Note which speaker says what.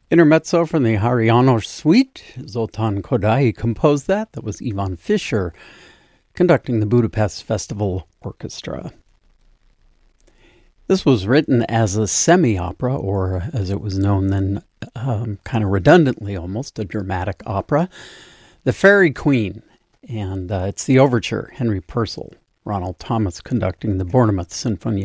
Speaker 1: Intermezzo from the Hariano Suite. Zoltan Kodály composed that. That was Ivan Fischer conducting the Budapest Festival Orchestra. This was written as a semi-opera, or as it was known then, kind of redundantly almost, a dramatic opera. The Fairy Queen, and it's the overture, Henry Purcell. Ronald Thomas conducting the Bournemouth Sinfonia.